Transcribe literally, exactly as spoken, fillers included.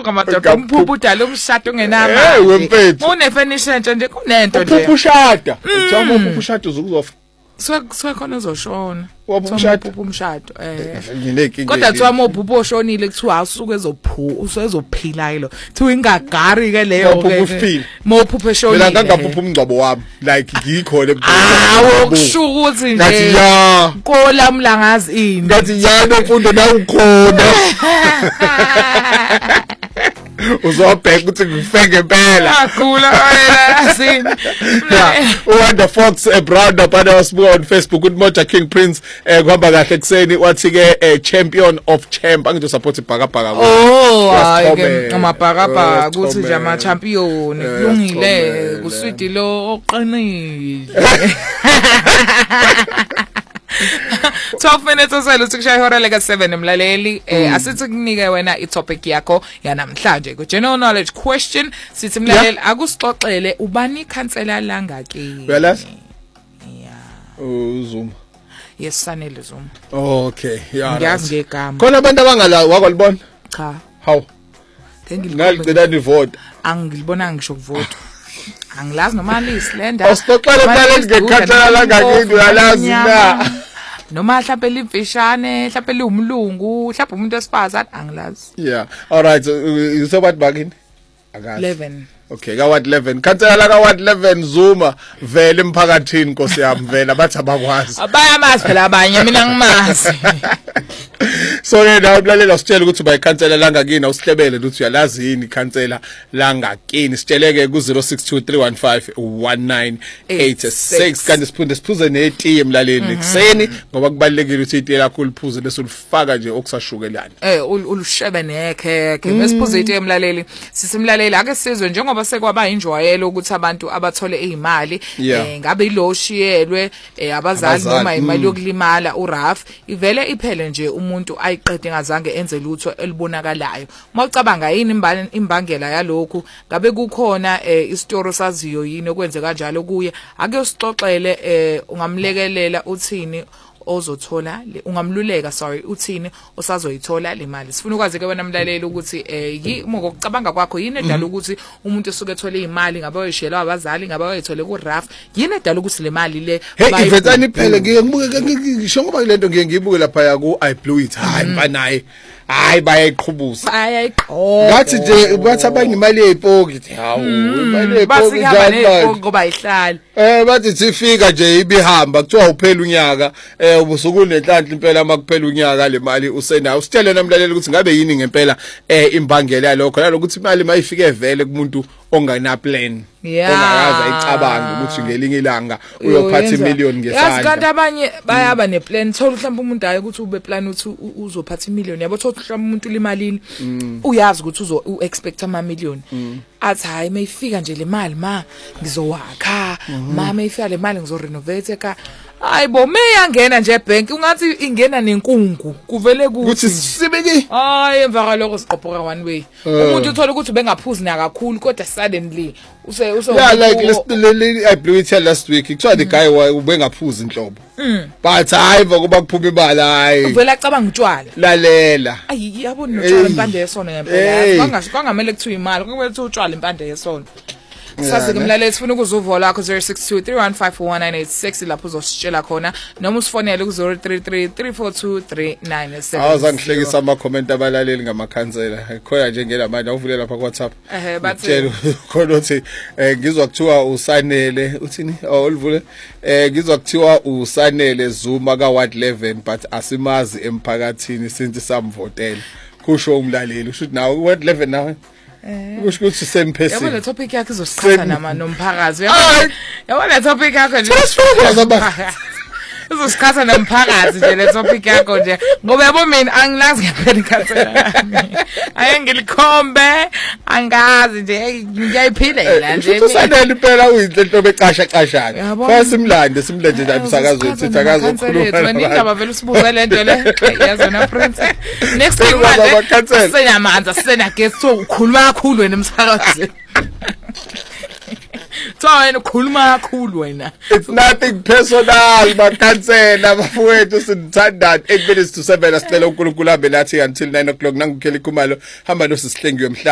ngamadoda umphuphu udala umshado ongenama. Hey wemfethu. Unefinition nje kunento nje. Uphuphu ushada. Utshama uphuphu ushada uzokuzofa. So so khona uzoshona. Wabumshado umshado eh. Ngineki. Kodwa thiwa mobhuphu oshonile kuthiwa usuke ezophu usezophila yilo. Thiwa ingagari ke leyo ke. Mobhuphu eshonile. Mina ngangaphupha umngcwabo wami like ngikho le. Ah ukushuka ukuthi nje. Ngathi ya. Kola mlangazi ini. Ngathi ya nomfundo na ukhona. Uzobheka ukuthi ngifeke ngempela. Akhula wena asini. Uwanda Fox Brown bana wasibuka on Facebook with Moja King Prince eh kuhamba kahle kuseni wathi ke champion of champ angizo support ibhakabhaka. Oh hayi ke amabhakabhaka ukuthi nje ama champion kulungile kuswidi lo oqinile. twelve minutes oselo sikushaye ihora leka seven emlaleli eh asithi kunike wena itopic yakho yanamhlanje ku general knowledge question sithi mlaleli akusixoxele ubani ikhansela langa ke uyalazi yeah uZuma yes Sanele Zuma okay yeah ngiyazi ngegama khona abantu abangala wakwalibona cha how ngicela ni vote angilibona ngisho kuvota angilazi noma lislenda asixoxele mlaleli ngekhansela langa ke uyalazi na noma mhlawumbe limfishane mhlawumbe liwumlungu mhlawumbe umuntu wesifazane angilazi yeah all right you say what bagini akazi eleven okay ka what eleven khansela la ka what eleven Zuma vele emphakathini Nkosi yami vele bathi abakwazi abayamazi phela abanye mina ngimazi so yena ublalela sitshela ukuthi bayikhansela langa kini awusihlebele ukuthi uyalazi yini ikhansela langa kini sitsheleke ku zero six two three one five one nine eight six kanti siphinde siphuze netiye emlaleli kuseni ngoba kubalekile ukuthi itiye lakho liphuze bese ulifaka nje okusashukelana eh ulushebe nekhe ke mesiphuze itiye emlaleli sisimlaleli ake sizwe njengoba sekwaba injwayelo ukuthi abantu abathole izimali eh ngabe iloshiyelwe abazali noma imali yokulimala uRaf ivele iphele nje umuntu ayiqede ngazange enze lutho elibonakalayo mawucabanga yini imbangela yalokhu ngabe kukhona istory saziyo yini okwenze kanjalo kuye ake usixoxele ungamlekelela uthini ozothola ungamluleka sorry uthini osazoyithola le mali sifuna ukwazi ke wena mlaleli ukuthi eh ngokucabanga kwakho yini edala ukuthi umuntu esuke ethola imali ngabe uyishela abazali ngabe uyithole ku RAF yini edala ukuthi le mali le hey ivetsani phela ngike ngibuke ngisho ngoba lento ngike ngiyibuke lapha ya ku I blew it hayi banaye hayi bayayiqhubuza bayayiqhoba ngathi nje bathi abanye imali yepocket hawu imali yepocket njalo ngoba ihlala eh bathi sifika nje ibihamba kuthiwa uphela unyaka eh ubusukunenhlanhla impela amakuphela unyaka le mali usenayo usitshele namlaleli ukuthi ngabe yini ngempela eh imbangela yalokho nalokuthi imali mayifike vele kumuntu ongana plan ongayazi ayicabanga ukuthi ngelinye ilanga uyophatha imillion ngesandla yazi kanti abanye bayaba neplan thola mhlawumbe umuntu ayi ukuthi ube plan uthi uzophatha imillion yabo thola mhlawumbe umuntu limalini uyazi ukuthi uzo expect ama million athi hayi mayifika nje le mali ma ngizowakha ma mayifika le mali ngizorenovate eka hayibo meyangena nje ebank ungathi ingena nenkungu kuvele kuthi sibeki hayi emva kaloko siqophoka one way umuntu uthola ukuthi bengaphuzi na kakhulu kodwa suddenly use use yeah like I blew it last week kuthiwa the guy ubengaphuzi inhlobo but hayi kuba kuphuma imali hayi uvela acabanga utshwala lalela ayi yabo notshwala impande yesona ngempela bangasho kwangamele kuthiwa imali kumele kuthi utshwala impande yesona sazi ke mlaleli sifuna ukuzuvola lakho zero six two three one five four one nine eight six lapho uzositshela khona noma usifonele ku zero three three three four two three nine seven awuzangihlekisa ama comment abalaleli ngamakhansela khona nje ngelamanje awuvule lapha ku WhatsApp eh bathi tshela khona uthi ngizwa kuthiwa usanele uthini awulivule eh ngizwa kuthiwa usanele Zuma ka Ward eleven but asimazi emphakathini since samvotela kusho umlaleli usho nawe Ward eleven nawe kusho ukuthi same person yabo le topic yakhe izosiqhatha nama nomphakazi yabo le topic yakhe nje izosiqhatha nomphakazi nje le topic yakho nje ngoba yabo mina angilazi ngempela ikhansela ayengilikhombe angazi nje ngiyayiphilela nje usanele impela uyinto becasha cashana fase simlande simlande nje emsakazweni sithi akazi ukukhuluma wena indaba vele usibuze le nto le yazona prince next thing manje senamanza sena guest so ukhuluma kakhulu wena emsakazweni Tawena ukhuluma kakhulu wena it's nothing personal bakhansela bafowethu sinithanda eight minutes to seven asicela uNkulunkulu abe nathi until nine o'clock nangukheli Khumalo hamba nosihlengiwe emhlanje